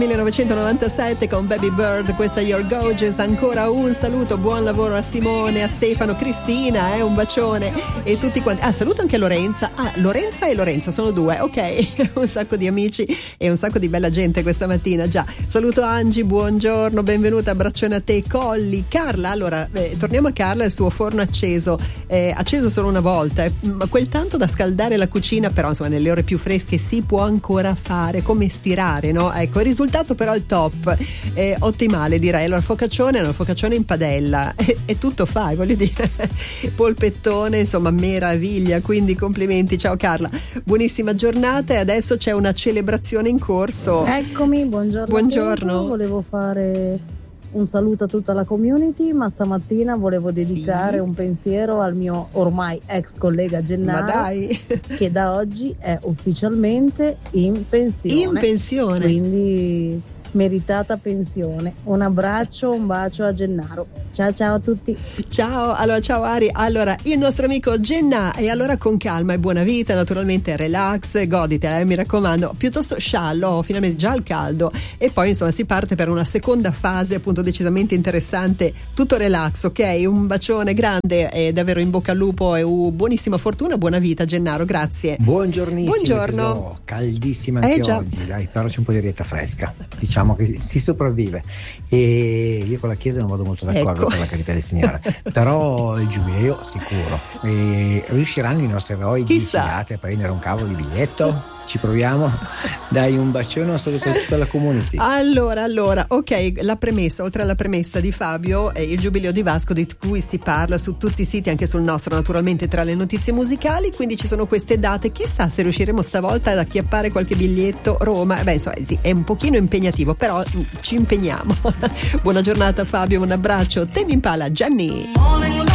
1997 con Baby Bird, questa You're Gorgeous. Ancora un saluto, buon lavoro a Simone, a Stefano, Cristina, un bacione e tutti quanti. Saluto anche Lorenza. Lorenza e Lorenza sono due, ok. Un sacco di amici e un sacco di bella gente questa mattina. Già, saluto Angi, buongiorno, benvenuta, abbraccione a te. Colli, Carla, allora torniamo a Carla, il suo forno acceso solo una volta, ma quel tanto da scaldare la cucina, però insomma nelle ore più fresche si può ancora fare, come stirare, no? Ecco, il risultato però il top, ottimale direi. Allora focaccione in padella e tutto fai, voglio dire, polpettone, insomma meraviglia, quindi complimenti. Ciao Carla, buonissima giornata e adesso c'è una celebrazione in corso. Eccomi, buongiorno. Volevo fare un saluto a tutta la community, ma stamattina volevo dedicare un pensiero al mio ormai ex collega Gennaro, ma dai, che da oggi è ufficialmente in pensione. Quindi meritata pensione. Un abbraccio, un bacio a Gennaro. Ciao a tutti. Ciao Ari. Allora, il nostro amico Genna, e allora con calma e buona vita, naturalmente relax, godite, mi raccomando, piuttosto sciallo, finalmente già al caldo, e poi insomma si parte per una seconda fase appunto decisamente interessante, tutto relax, ok? Un bacione grande e davvero in bocca al lupo e buonissima fortuna, buona vita Gennaro, grazie. Buongiornissimo. Buongiorno. Caldissima anche oggi, dai, però c'è un po' di arietta fresca, diciamo che si sopravvive, e io con la Chiesa non vado molto d'accordo, per la carità del Signore, però il giubileo sicuro. E riusciranno i nostri eroi di Fiat a prendere un cavolo di biglietto? Ci proviamo? Dai, un bacione, un saluto a tutta la community. Allora, ok, la premessa, oltre alla premessa di Fabio, è il giubileo di Vasco di cui si parla su tutti i siti, anche sul nostro naturalmente tra le notizie musicali, quindi ci sono queste date, chissà se riusciremo stavolta ad acchiappare qualche biglietto. Roma, insomma sì, è un pochino impegnativo, però ci impegniamo. Buona giornata Fabio, un abbraccio, Tame Impala, Gianni.